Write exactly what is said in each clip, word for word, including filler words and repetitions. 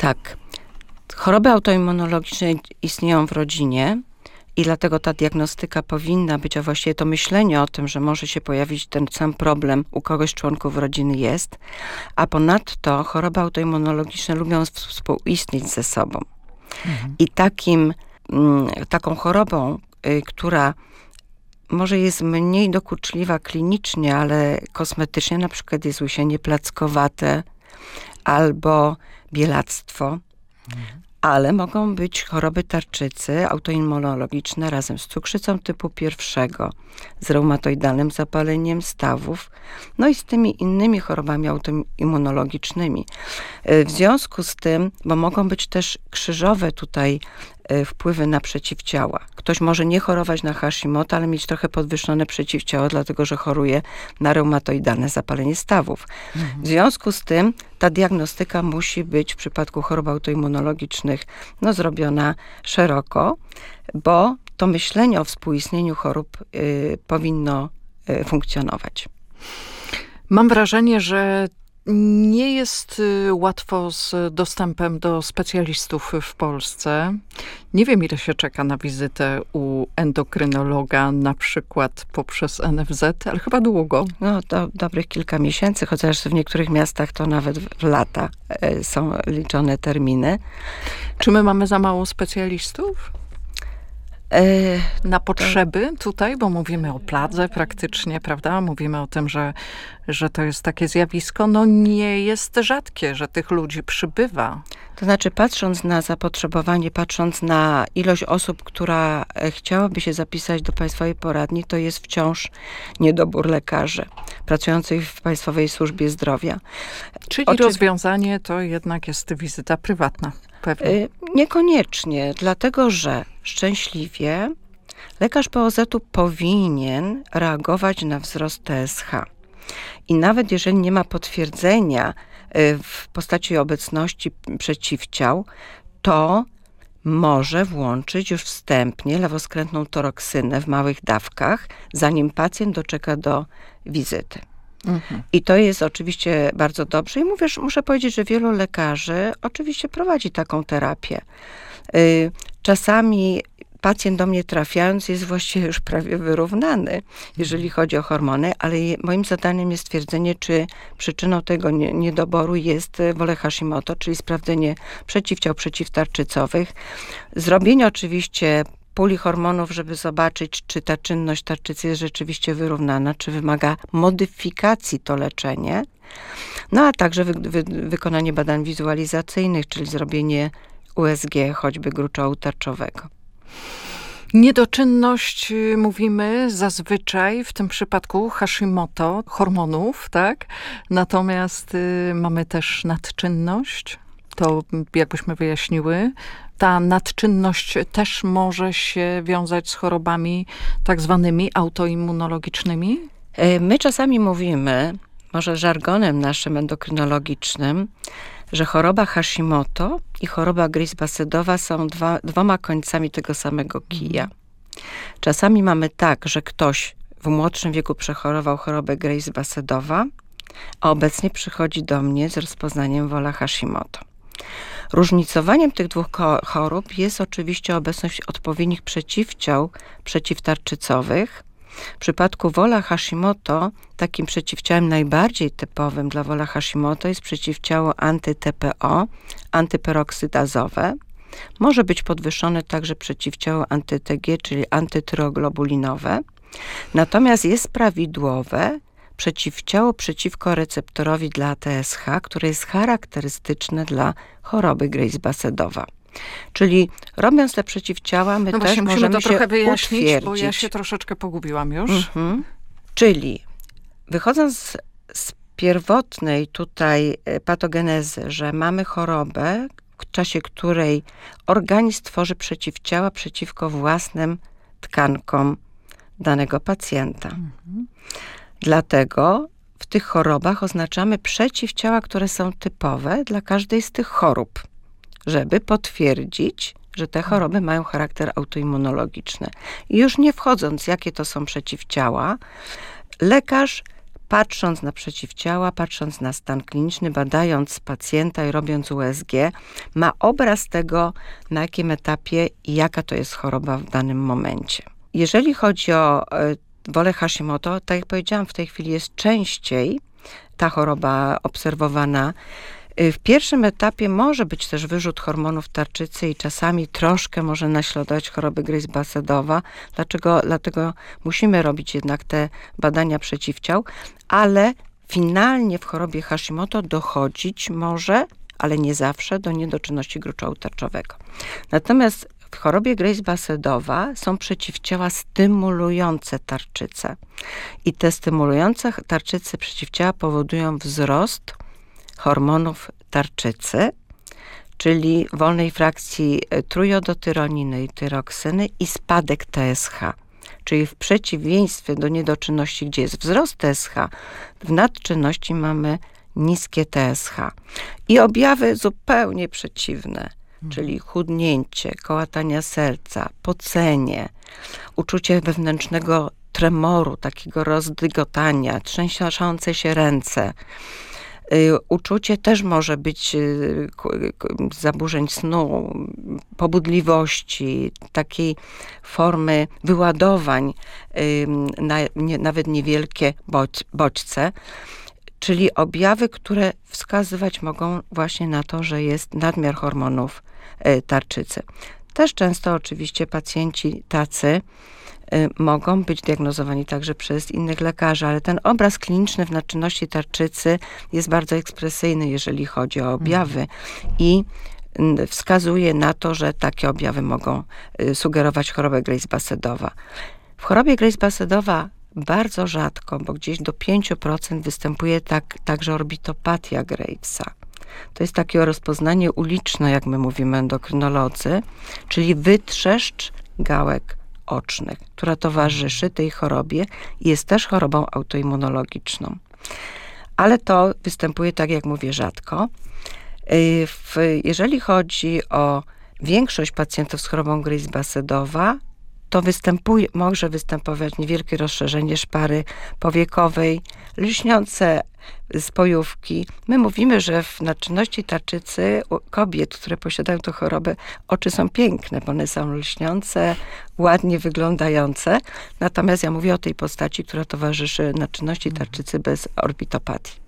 tak. Choroby autoimmunologiczne istnieją w rodzinie i dlatego ta diagnostyka powinna być, a właściwie to myślenie o tym, że może się pojawić ten sam problem u kogoś z członków rodziny jest, a ponadto choroby autoimmunologiczne lubią współistnieć ze sobą. Mhm. I takim, taką chorobą, która może jest mniej dokuczliwa klinicznie, ale kosmetycznie, na przykład jest łysienie plackowate albo bielactwo, mhm. ale mogą być choroby tarczycy autoimmunologiczne razem z cukrzycą typu pierwszego, z reumatoidalnym zapaleniem stawów, no i z tymi innymi chorobami autoimmunologicznymi. W związku z tym, bo mogą być też krzyżowe tutaj wpływy na przeciwciała. Ktoś może nie chorować na Hashimoto, ale mieć trochę podwyższone przeciwciała, dlatego że choruje na reumatoidalne zapalenie stawów. Mhm. W związku z tym ta diagnostyka musi być w przypadku chorób autoimmunologicznych no, zrobiona szeroko, bo to myślenie o współistnieniu chorób y, powinno y, funkcjonować. Mam wrażenie, że nie jest łatwo z dostępem do specjalistów w Polsce. Nie wiem, ile się czeka na wizytę u endokrynologa, na przykład poprzez N F Z, ale chyba długo. No, to dobrych kilka miesięcy, chociaż w niektórych miastach to nawet w lata są liczone terminy. Czy my mamy za mało specjalistów? Na potrzeby tutaj, bo mówimy o pladze praktycznie, prawda? Mówimy o tym, że, że to jest takie zjawisko, no nie jest rzadkie, że tych ludzi przybywa. To znaczy, patrząc na zapotrzebowanie, patrząc na ilość osób, która chciałaby się zapisać do Państwowej Poradni, to jest wciąż niedobór lekarzy pracujących w Państwowej Służbie Zdrowia. Czyli Oczy... rozwiązanie to jednak jest wizyta prywatna. Pewnie. Niekoniecznie, dlatego że szczęśliwie lekarz P O Z-u powinien reagować na wzrost T S H. I nawet jeżeli nie ma potwierdzenia w postaci obecności przeciwciał, to może włączyć już wstępnie lewoskrętną toroksynę w małych dawkach, zanim pacjent doczeka do wizyty. Mhm. I to jest oczywiście bardzo dobrze. I mówię, muszę powiedzieć, że wielu lekarzy oczywiście prowadzi taką terapię. Czasami pacjent do mnie trafiając jest właściwie już prawie wyrównany, jeżeli chodzi o hormony, ale moim zadaniem jest stwierdzenie, czy przyczyną tego niedoboru jest wolę Hashimoto, czyli sprawdzenie przeciwciał przeciwtarczycowych. Zrobienie oczywiście puli hormonów, żeby zobaczyć, czy ta czynność tarczycy jest rzeczywiście wyrównana, czy wymaga modyfikacji to leczenie. No a także wy, wy, wykonanie badań wizualizacyjnych, czyli zrobienie U S G, choćby gruczołu tarczowego. Niedoczynność, mówimy zazwyczaj w tym przypadku Hashimoto, hormonów, tak? Natomiast y, mamy też nadczynność. To jakbyśmy wyjaśniły, ta nadczynność też może się wiązać z chorobami tak zwanymi autoimmunologicznymi? My czasami mówimy, może żargonem naszym endokrynologicznym, że choroba Hashimoto i choroba Grace-Basedowa są dwa, dwoma końcami tego samego kija. Czasami mamy tak, że ktoś w młodszym wieku przechorował chorobę Grace-Basedowa, a obecnie przychodzi do mnie z rozpoznaniem wola Hashimoto. Różnicowaniem tych dwóch chorób jest oczywiście obecność odpowiednich przeciwciał przeciwtarczycowych. W przypadku wola Hashimoto takim przeciwciałem najbardziej typowym dla wola Hashimoto jest przeciwciało anty-T P O, antyperoksydazowe. Może być podwyższone także przeciwciało anty-T G, czyli antytyroglobulinowe. Natomiast jest prawidłowe przeciwciało przeciwko receptorowi dla T S H, które jest charakterystyczne dla choroby Grace-Basedowa. Czyli robiąc te przeciwciała, my no też musimy możemy to się trochę wyjaśnić, utwierdzić. Bo ja się troszeczkę pogubiłam już. Mhm. Czyli wychodząc z pierwotnej tutaj patogenezy, że mamy chorobę, w czasie której organizm tworzy przeciwciała przeciwko własnym tkankom danego pacjenta. Mhm. Dlatego w tych chorobach oznaczamy przeciwciała, które są typowe dla każdej z tych chorób, żeby potwierdzić, że te choroby mają charakter autoimmunologiczny. I już nie wchodząc, jakie to są przeciwciała, lekarz patrząc na przeciwciała, patrząc na stan kliniczny, badając pacjenta i robiąc U S G, ma obraz tego, na jakim etapie i jaka to jest choroba w danym momencie. Jeżeli chodzi o wolę Hashimoto, tak jak powiedziałam, w tej chwili jest częściej ta choroba obserwowana. W pierwszym etapie może być też wyrzut hormonów tarczycy i czasami troszkę może naśladować choroby Grace-Basedowa. Dlaczego? Dlatego musimy robić jednak te badania przeciwciał, ale finalnie w chorobie Hashimoto dochodzić może, ale nie zawsze, do niedoczynności gruczołu tarczowego. Natomiast w chorobie Grace-Basedowa są przeciwciała stymulujące tarczycę. I te stymulujące tarczycy przeciwciała powodują wzrost hormonów tarczycy, czyli wolnej frakcji trójodotyroniny i tyroksyny i spadek T S H. Czyli w przeciwieństwie do niedoczynności, gdzie jest wzrost T S H, w nadczynności mamy niskie T S H. I objawy zupełnie przeciwne, czyli chudnięcie, kołatania serca, pocenie, uczucie wewnętrznego tremoru, takiego rozdygotania, trzęsące się ręce. Uczucie też może być zaburzeń snu, pobudliwości, takiej formy wyładowań, na, nie, nawet niewielkie bodźce, czyli objawy, które wskazywać mogą właśnie na to, że jest nadmiar hormonów tarczycy. Też często oczywiście pacjenci tacy mogą być diagnozowani także przez innych lekarzy, ale ten obraz kliniczny w nadczynności tarczycy jest bardzo ekspresyjny, jeżeli chodzi o objawy i wskazuje na to, że takie objawy mogą sugerować chorobę Grace-Basedowa. W chorobie Grace-Basedowa bardzo rzadko, bo gdzieś do pięć procent występuje tak, także orbitopatia Gravesa. To jest takie rozpoznanie uliczne, jak my mówimy endokrynolodzy, czyli wytrzeszcz gałek ocznych, która towarzyszy tej chorobie i jest też chorobą autoimmunologiczną. Ale to występuje, tak jak mówię, rzadko. W, jeżeli chodzi o większość pacjentów z chorobą Grace-Basedowa, to występuje, może występować niewielkie rozszerzenie szpary powiekowej, lśniące spojówki. My mówimy, że w nadczynności tarczycy u kobiet, które posiadają tę chorobę, oczy są piękne, bo one są lśniące, ładnie wyglądające. Natomiast ja mówię o tej postaci, która towarzyszy nadczynności tarczycy bez orbitopatii.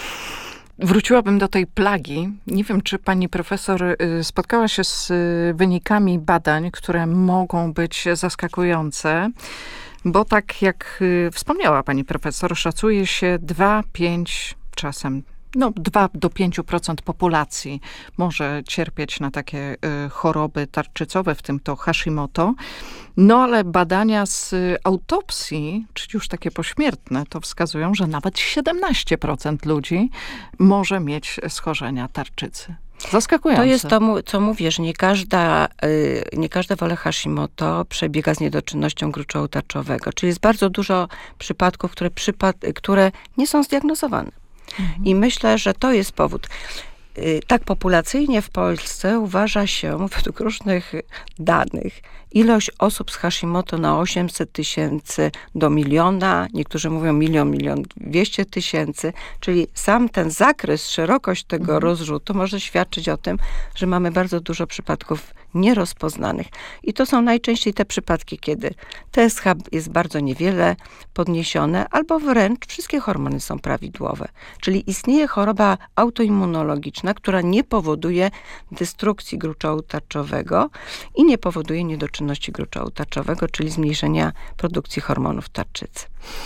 Wróciłabym do tej plagi. Nie wiem, czy pani profesor spotkała się z wynikami badań, które mogą być zaskakujące, bo tak jak wspomniała pani profesor, szacuje się dwa do pięciu czasem, no dwa do pięciu procent populacji może cierpieć na takie y, choroby tarczycowe, w tym to Hashimoto. No ale badania z autopsji, czyli już takie pośmiertne, to wskazują, że nawet siedemnaście procent ludzi może mieć schorzenia tarczycy. Zaskakujące. To jest to, co mówisz, nie każda, nie każda wola Hashimoto przebiega z niedoczynnością gruczołu tarczowego, czyli jest bardzo dużo przypadków, które, przypad- które nie są zdiagnozowane. Mhm. I myślę, że to jest powód. Tak populacyjnie w Polsce uważa się, według różnych danych, ilość osób z Hashimoto na osiemset tysięcy do miliona, niektórzy mówią milion, milion dwieście tysięcy, czyli sam ten zakres, szerokość tego mhm. rozrzutu może świadczyć o tym, że mamy bardzo dużo przypadków nierozpoznanych. I to są najczęściej te przypadki, kiedy T S H jest bardzo niewiele podniesione, albo wręcz wszystkie hormony są prawidłowe. Czyli istnieje choroba autoimmunologiczna, która nie powoduje destrukcji gruczołu tarczowego i nie powoduje niedoczynności gruczołu tarczowego, czyli zmniejszenia produkcji hormonów tarczycy.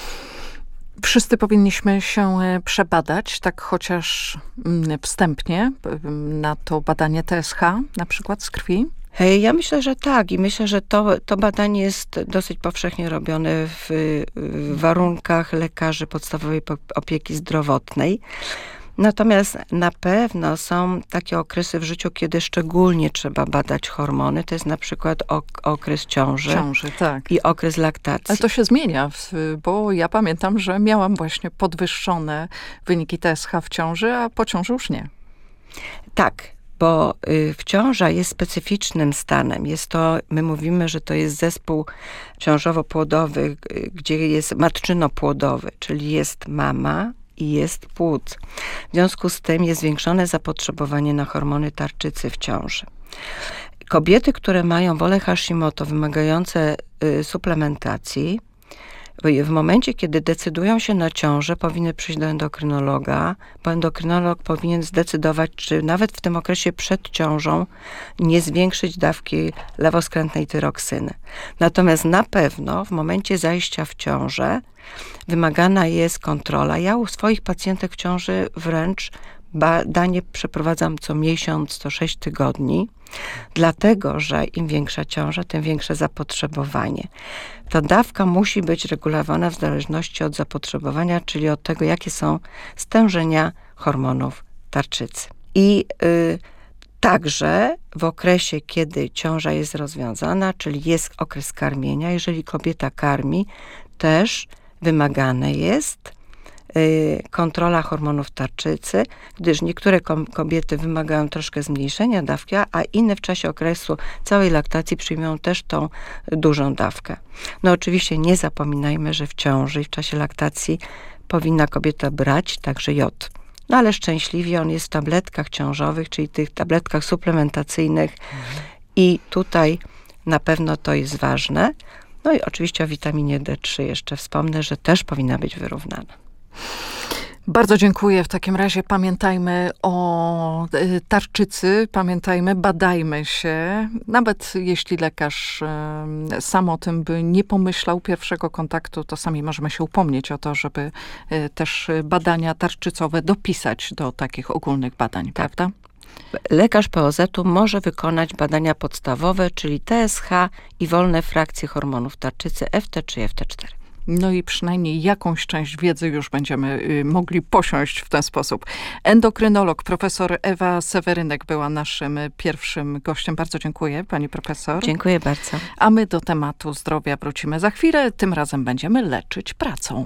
Wszyscy powinniśmy się przebadać, tak chociaż wstępnie, na to badanie T S H, na przykład z krwi? Ja myślę, że tak i myślę, że to, to badanie jest dosyć powszechnie robione w, w warunkach lekarzy podstawowej opieki zdrowotnej. Natomiast na pewno są takie okresy w życiu, kiedy szczególnie trzeba badać hormony. To jest na przykład ok- okres ciąży, ciąży tak. i okres laktacji. Ale to się zmienia, bo ja pamiętam, że miałam właśnie podwyższone wyniki T S H w ciąży, a po ciąży już nie. Tak, bo y, ciąża jest specyficznym stanem. Jest to, my mówimy, że to jest zespół ciążowo-płodowy, y, gdzie jest matczyno-płodowy, czyli jest mama i jest płód. W związku z tym jest zwiększone zapotrzebowanie na hormony tarczycy w ciąży. Kobiety, które mają wolę Hashimoto wymagające y, suplementacji, w momencie, kiedy decydują się na ciążę, powinny przyjść do endokrynologa, bo endokrynolog powinien zdecydować, czy nawet w tym okresie przed ciążą nie zwiększyć dawki lewoskrętnej tyroksyny. Natomiast na pewno w momencie zajścia w ciążę wymagana jest kontrola. Ja u swoich pacjentek w ciąży wręcz badanie przeprowadzam co miesiąc, co sześć tygodni, dlatego, że im większa ciąża, tym większe zapotrzebowanie. Ta dawka musi być regulowana w zależności od zapotrzebowania, czyli od tego, jakie są stężenia hormonów tarczycy. I y, także w okresie, kiedy ciąża jest rozwiązana, czyli jest okres karmienia, jeżeli kobieta karmi, też wymagane jest kontrola hormonów tarczycy, gdyż niektóre kobiety wymagają troszkę zmniejszenia dawki, a inne w czasie okresu całej laktacji przyjmują też tą dużą dawkę. No oczywiście nie zapominajmy, że w ciąży i w czasie laktacji powinna kobieta brać także jod. No ale szczęśliwie on jest w tabletkach ciążowych, czyli tych tabletkach suplementacyjnych mhm. i tutaj na pewno to jest ważne. No i oczywiście o witaminie D trzy jeszcze wspomnę, że też powinna być wyrównana. Bardzo dziękuję. W takim razie pamiętajmy o tarczycy, pamiętajmy, badajmy się. Nawet jeśli lekarz sam o tym by nie pomyślał pierwszego kontaktu, to sami możemy się upomnieć o to, żeby też badania tarczycowe dopisać do takich ogólnych badań, tak. Prawda? Lekarz P O Z-u może wykonać badania podstawowe, czyli T S H i wolne frakcje hormonów tarczycy F T trzy i F T cztery. No i przynajmniej jakąś część wiedzy już będziemy y, mogli posiąść w ten sposób. Endokrynolog, profesor Ewa Sewerynek była naszym pierwszym gościem. Bardzo dziękuję, pani profesor. Dziękuję bardzo. A my do tematu zdrowia wrócimy za chwilę. Tym razem będziemy leczyć pracą.